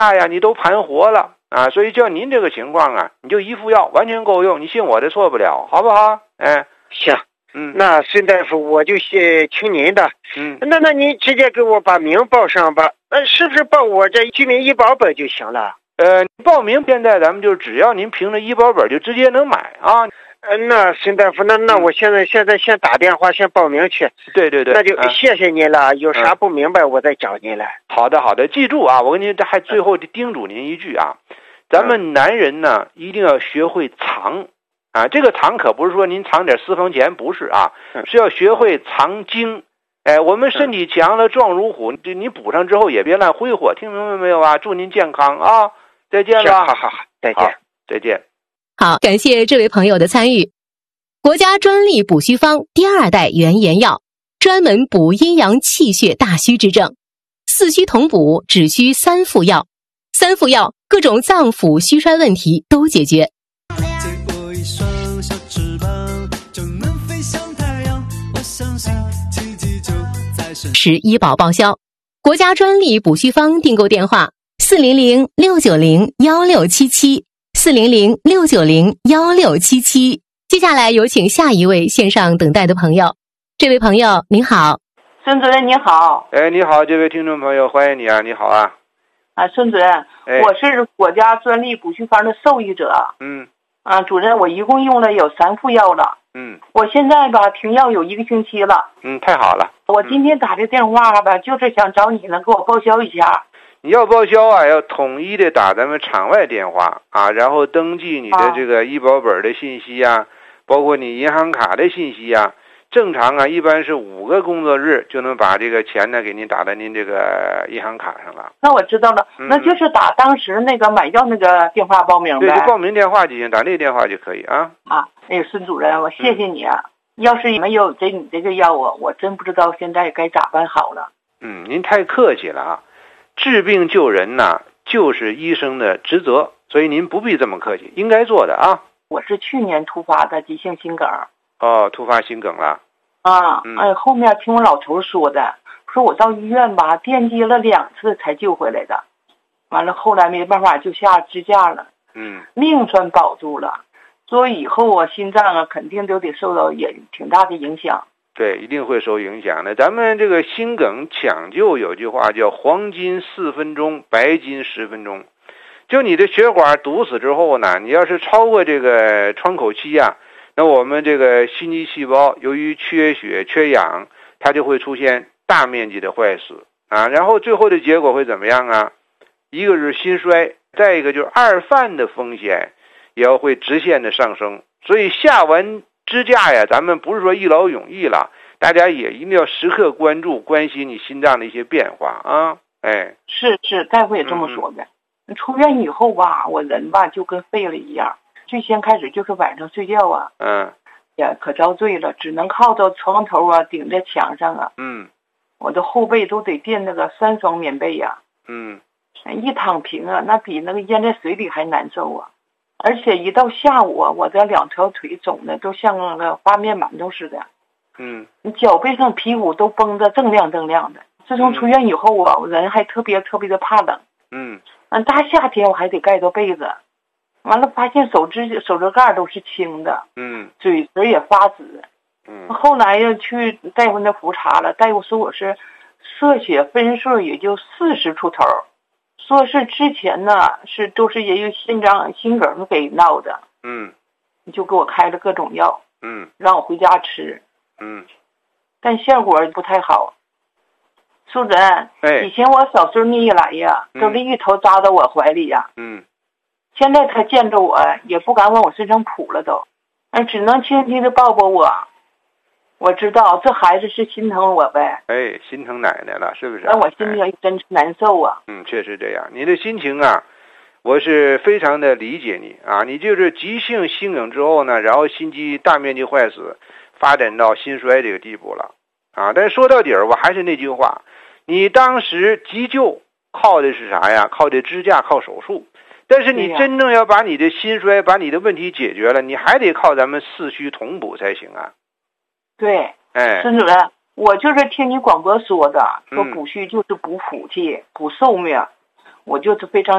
呀，你都盘活了啊。所以就您这个情况啊，你就一副药完全够用，你信我的错不了，好不好？哎， 行，那孙大夫我就听您的。那您直接给我把名报上吧。是不是报我这居民医保本就行了？ 报名现在咱们就只要您凭着医保本就直接能买啊。 那孙大夫，那我现在先打电话先报名去。 对， 那就谢谢您了。有啥不明白我再找您来。 好的，记住啊，我跟您还最后叮嘱您一句啊，咱们男人呢一定要学会藏啊，这个藏可不是说您藏点私房钱，不是啊，是要学会藏精。我们身体强了，壮如虎，你补上之后也别乱挥霍，听明白没有啊？祝您健康啊！再见了。 好，再见。 再见。 好，感谢这位朋友的参与。国家专利补虚方第2代原研药，专门补阴阳气血大虚之症，四虚同补，只需3副药，3副药各种脏腑虚衰问题都解决。 借我一双小翅膀，就能飞向太阳。我相信奇迹就在身是医保报销，国家专利补虚方订购电话400-690-1677，400-690-1677。接下来有请下一位线上等待的朋友。这位朋友您好。 孙主任你好。 你好，这位听众朋友，欢迎你啊，你好啊。 孙主任，我是国家专利补虚方的受益者。主任，我一共用了有3副药了。我现在吧停药有1个星期了。 太好了。 我今天打这电话吧，就是想找你能给我报销一下。 你要报销啊，要统一的打咱们场外电话啊，然后登记你的这个医保本的信息啊，包括你银行卡的信息啊。正常啊，一般是5个工作日就能把这个钱呢给您打到您这个银行卡上了。 那我知道了，那就是打当时那个买药那个电话报名呗。 对，就报名电话就行，打那个电话就可以啊。 孙主任，我谢谢你啊。要是没有你这个药啊，我真不知道现在该咋办好了。 您太客气了啊。治病救人呐，就是医生的职责，所以您不必这么客气，应该做的啊。 我是去年突发的急性心梗。 突发心梗了。 后面听我老头说的，说我到医院吧电击了2次才救回来的，完了后来没办法就下支架了。命算保住了，所以以后啊心脏啊肯定都得受到也挺大的影响。 对，一定会受影响的。咱们这个心梗抢救有句话叫黄金4分钟，白金10分钟。就你的血管堵死之后呢，你要是超过这个窗口期啊，那我们这个心肌细胞由于缺血缺氧，它就会出现大面积的坏死啊，然后最后的结果会怎么样啊？一个是心衰，再一个就是2犯的风险也要会直线的上升。所以下完支架呀，咱们不是说一劳永逸了，大家也一定要时刻关心你心脏的一些变化啊。 是大夫也这么说的。出院以后吧，我人吧就跟废了一样。最先开始就是晚上睡觉啊，也可遭罪了，只能靠着床头啊，顶在墙上啊。我的后背都得垫那个3双棉被呀。一躺平啊，那比那个淹在水里还难受啊。而且一到下午啊，我这2条腿肿的都像那个发面馒头似的。你脚背上皮骨都绷得锃亮的。自从出院以后啊，我人还特别的怕冷。大夏天我还得盖着被子。完了发现手指盖都是青的。嘴唇也发紫。后来呀去大夫那复查了，大夫说我是射血分数也就40出头，说是之前呢都是也有心梗给闹的。就给我开了各种药。让我回家吃。但效果不太好。苏主任，以前我小孙女一来呀，都是一头扎到我怀里呀。现在他见着我也不敢往我身上扑了都，只能轻轻的抱抱我。我知道这孩子是心疼我呗。 心疼奶奶了，是不是？ 但我心里真是难受啊。 确实这样。你的心情啊，我是非常的理解你啊。你就是急性心梗之后呢，然后心肌大面积坏死，发展到心衰这个地步了啊。但是说到底儿，我还是那句话，你当时急救靠的是啥呀？靠的支架，靠手术。但是你真正要把你的心衰，把你的问题解决了，你还得靠咱们四虚同补才行啊。 对，孙主任，我就是听你广播说的，说补虚就是补福气、补寿命，我就是非常